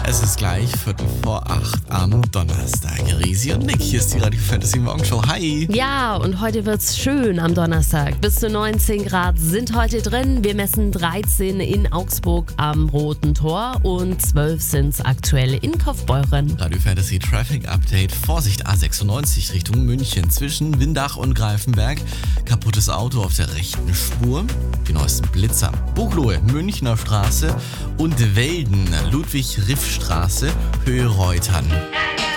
Es ist gleich 7:45 am Donnerstag. Risi und Nick, hier ist die Radio Fantasy Morgenshow. Hi! Ja, und heute wird's schön am Donnerstag. Bis zu 19 Grad sind heute drin. Wir messen 13 in Augsburg am Roten Tor und 12 sind's aktuell in Kaufbeuren. Radio Fantasy Traffic Update. Vorsicht, A96 Richtung München zwischen Windach und Greifenberg. Kaputtes Auto auf der rechten Spur. Die neuesten Blitzer. Buchloe, Münchner Straße und Welden, Ludwig-Riff-Straße, Höhe Reutern.